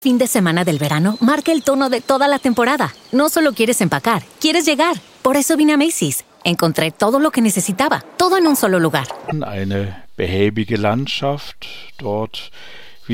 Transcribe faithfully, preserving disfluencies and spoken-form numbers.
Fin de semana del verano marca el tono de toda la temporada. No solo quieres empacar, quieres llegar. Por eso vine a Macy's. Encontré todo lo que necesitaba, todo en un solo lugar. Eine behäbige Landschaft, dort